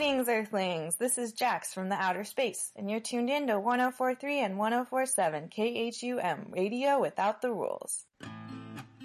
Greetings, Earthlings! This is Jax from the outer space, and you're tuned in to 1043 and 1047 KHUM, Radio Without the Rules.